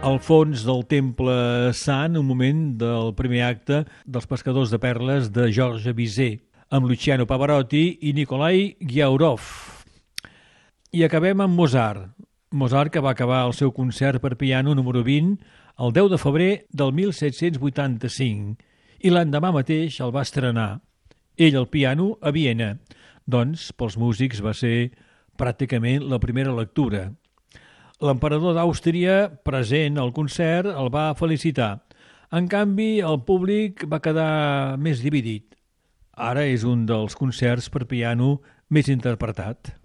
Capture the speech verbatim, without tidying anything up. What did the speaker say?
al fons del Temple Sant, un moment del primer acte dels Pescadors de Perles de Georges Bizet, amb Luciano Pavarotti i Nikolai Ghiaurov. I acabem amb Mozart. Mozart, que va acabar el seu concert per piano número vint el deu de febrer del mil set-cents vuitanta-cinc i l'endemà mateix el va estrenar. Ell al piano a Viena. Doncs, pels músics va ser pràcticament la primera lectura. L'emperador d'Àustria, present al concert, el va felicitar. En canvi, el públic va quedar més dividit. Ara és un dels concerts per piano més interpretat.